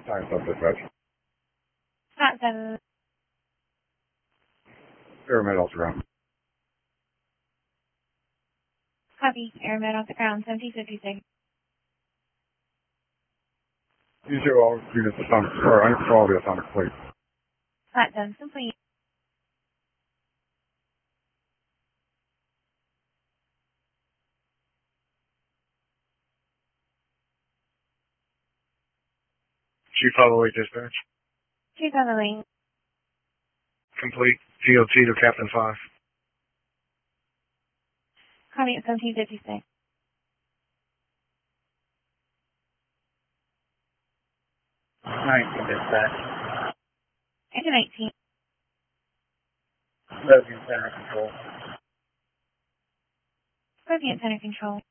Science up dispatch. Hot 7. Aeromed off the ground. Copy. Aeromed off the ground, 1756. Use your all units to sonic, or under control via sonic plate. Hot 7 complete. Chief Holloway dispatch. Chief on the wing. Complete. GOT to Captain 5. Copy at 1756. Dispatch. Into 19. Logan Center Control. Copy at center control.